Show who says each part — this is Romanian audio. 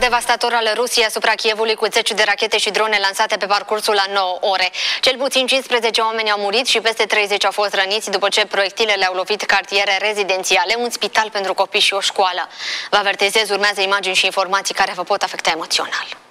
Speaker 1: devastator al Rusiei asupra Kievului, cu zeci de rachete și drone lansate pe parcursul a 9 ore. Cel puțin 15 oameni au murit și peste 30 au fost răniți după ce proiectilele au lovit cartiere rezidențiale, un spital pentru copii și o școală. Vă avertizez, urmează imagini și informații care vă pot afecta emoțional.